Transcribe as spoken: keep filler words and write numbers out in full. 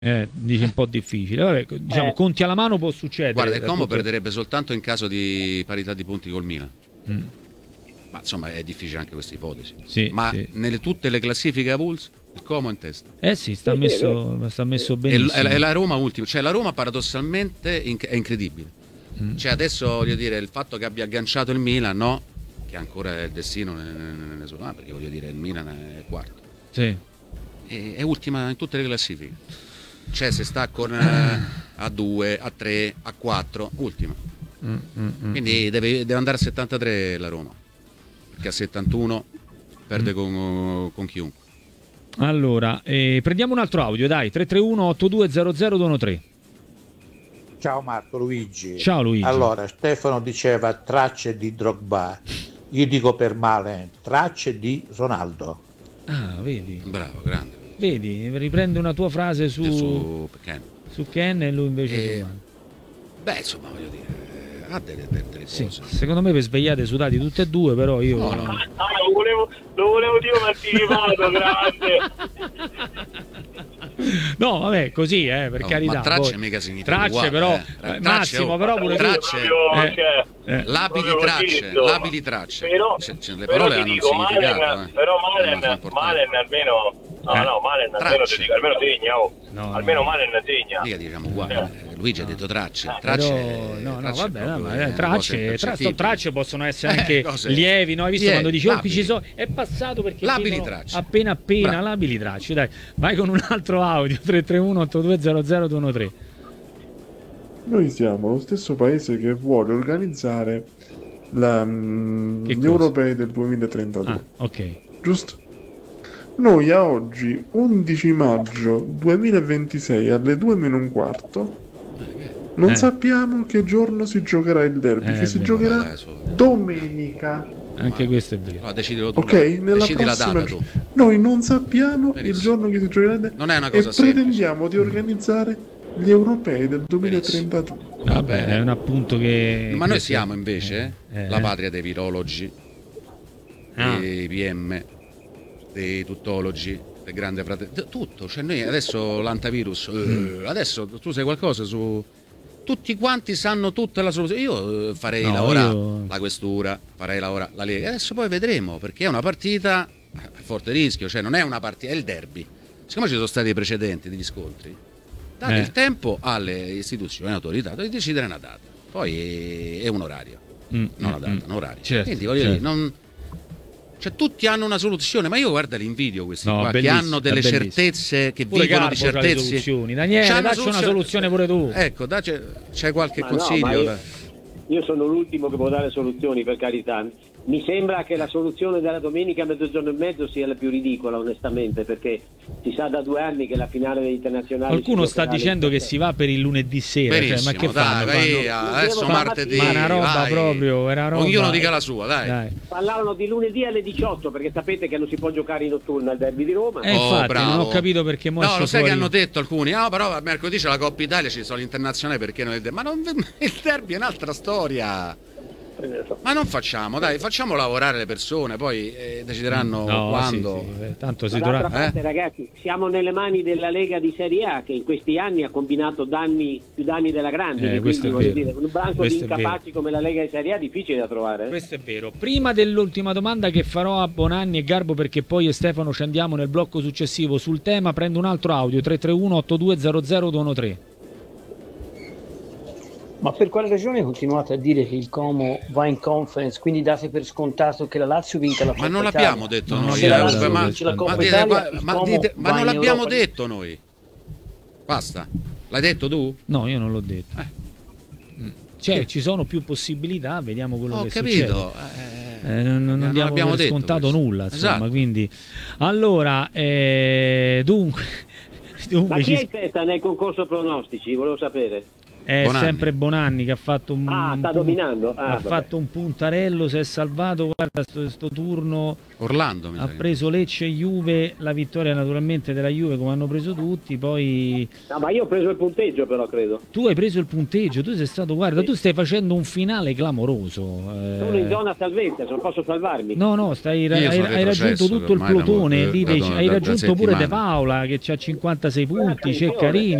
Eh, dice un po' difficile. Vabbè, diciamo, Eh. conti alla mano può succedere. Guarda, il Como tutto... perderebbe soltanto in caso di parità di punti col Milan. Mm. Ma insomma è difficile anche questa ipotesi. Sì, Ma sì. nelle tutte le classifiche a Bulls il Como è in testa. Eh sì, sta messo, sta messo E, benissimo. e la Roma ultima, cioè la Roma paradossalmente inc- è incredibile. Mm. Cioè adesso voglio dire, il fatto che abbia agganciato il Milan, no, che ancora è il destino nelle sue mani, perché voglio dire il Milan è quarto. Sì. E, è ultima in tutte le classifiche. Cioè se sta con eh, a due, a tre, a quattro, ultima. Mm, mm, mm. Quindi deve, deve andare a settantatré la Roma, perché a settantuno perde Mm. con, con chiunque. Allora, eh, prendiamo un altro audio, dai, tre tre uno otto due zero zero due uno tre. Ciao Marco, Luigi. Ciao Luigi. Allora, Stefano diceva tracce di Drogba, io dico per male, tracce di Ronaldo. Ah, vedi, Bravo, grande. vedi, riprende una tua frase su, Su Ken. su Ken e lui invece... Eh, su- Beh, insomma, voglio dire, ha delle, delle, delle Sì, cose. secondo me per svegliate sudati tutte e due, però io... No, no. Ah, lo volevo, lo volevo dire un anticipato, grande. No, vabbè, così, eh, per No, carità. ma tracce poi- mica significa Tracce, uguale, però, eh. eh, Tracce, Massimo, oh, però pure tu- tracce, Proprio, Eh, cioè, eh. labili proprio tracce, così, insomma. labili tracce. Però, Cioè, cioè, le però parole ti hanno un dico, significato. Malen, eh. però Eh, ma sono Malen, importanti. Malen almeno, no, Eh. no, Malen almeno, Tracce. ti dico, almeno segna, oh. No, almeno no. Malen segna. Mica diciamo uguale. Eh. Eh, Luigi ha detto tracce. Eh, Tracce, Però, no, no, tracce vabbè, no, proprio, ma, eh, eh, cose tracce, tra, impercettibili. tracce possono essere Eh, anche cose- lievi, no? Hai visto Lievi, quando dici, oh, qui labili. ci sono, è passato perché Labili dicono tracce. appena appena, Bravo. labili tracce, dai, vai con un altro audio, tre tre uno otto due zero zero due uno tre. Noi siamo lo stesso paese che vuole organizzare la, mm, Che gli cosa? europei del duemilatrentadue, Ah, ok. giusto? Noi a oggi, undici maggio duemilaventisei alle due meno un quarto, non Eh. sappiamo che giorno si giocherà il derby, Eh, che si beh. giocherà Vabbè, su. domenica. Anche questo è vero. No, decidilo tu. Ok, dai. nella Decidi la prossima data tu. noi non sappiamo il Benissimo. giorno che si giocherà il derby Non è una e cosa semplice. pretendiamo di organizzare gli europei del duemilatrentadue. Va bene. bene, è un appunto che... Ma noi che- siamo invece eh, la eh. patria dei virologi, Ah. dei P M, dei tuttologi, del grande fratello, d- tutto. Cioè noi adesso l'antivirus, eh, adesso tu sai qualcosa su... Tutti quanti sanno tutta la soluzione. Io eh, farei No, lavorare io- la questura, farei lavorare la Lega. Adesso poi vedremo, perché è una partita a forte rischio, cioè non è una partita, è il derby. Siccome ci sono stati i precedenti degli scontri, date Eh. il tempo alle istituzioni, autorità di decidere una data. Poi è un orario, Mm, non una mm, data, mm. un orario. Certo, Quindi voglio certo. dire, non... Cioè, tutti hanno una soluzione, ma io guarda li invidio questi No, qua, che bellissimo, hanno delle è bellissimo. certezze, che Pure vivono Garbo di c'ha le certezze. soluzioni. Daniele, C'hanno dacci una soluzione pure tu. Ecco, dacci- c'è qualche Ma no, consiglio? ma io, io sono l'ultimo che può dare soluzioni, per carità. Mi sembra che la soluzione della domenica a mezzogiorno e mezzo sia la più ridicola, onestamente, perché si sa da due anni che la finale degli internazionali... Qualcuno si sta giocherà dicendo alle che si va per il lunedì sera, cioè, Benissimo, ma che dai, fanno? vai Fanno- via, Fanno- adesso Ma martedì. Ma una roba vai. proprio, era roba. Ognuno dica la sua, dai. Parlavano di lunedì alle diciotto, perché sapete che non si può giocare in notturna al derby di Roma. Eh, Oh, infatti, bravo. non ho capito perché mo No, esce lo sai fuori- che hanno detto alcuni? Ah, però a mercoledì c'è la Coppa Italia, ci sono l'internazionale, perché non il derby? Ma non, il derby è un'altra storia. Ma non facciamo, dai, facciamo lavorare le persone, poi eh, decideranno No, quando. sì, sì, eh, tanto si D'altra dovrà... parte, ragazzi, siamo nelle mani della Lega di Serie A, che in questi anni ha combinato danni più danni della grande. Eh, questo è voglio vero. dire, un branco Questo di è incapaci come la Lega di Serie A è difficile da trovare. eh. Questo è vero. Prima dell'ultima domanda che farò a Bonanni e Garbo, perché poi io e Stefano ci andiamo nel blocco successivo sul tema, prendo un altro audio, tre tre uno otto due zero zero due uno tre. Ma per quale ragione continuate a dire che il Como va in conference, quindi date per scontato che la Lazio vinca la Coppa Ma non Italia? l'abbiamo detto No, noi, se la eh, Lazio ma, vince la ma Coppa dite- Italia, ma- il ma Como dite- ma va non in l'abbiamo Europa. detto noi. Basta. L'hai detto tu? No, io non l'ho detto. Eh. Cioè, ci sono più possibilità, vediamo quello Ho che capito. succede. Eh, non, non Non diamo abbiamo per detto scontato questo. nulla, insomma, Esatto. quindi... Allora, eh, dunque... Ma dunque chi ci- è in testa nel concorso pronostici? Volevo sapere. È Bonanni. sempre Bonanni che ha fatto un, Ah, sta un- dominando? Ah, ha vabbè. fatto un puntarello, si è salvato, guarda sto, sto turno Orlando mi ha sa che- preso Lecce e Juve, la vittoria naturalmente della Juve come hanno preso tutti, poi No, ma io ho preso il punteggio però, credo. tu hai preso il punteggio, tu sei stato, guarda, Sì. tu stai facendo un finale clamoroso. eh. Sono in zona salvezza, non posso salvarmi. No, no, stai, Io hai, sono hai raggiunto retrocesso tutto il ormai da mo- plotone, da- lì da- dei- da- hai da raggiunto pure De settimane. Paola che ha cinquantasei punti, Attenzione. Ceccarini.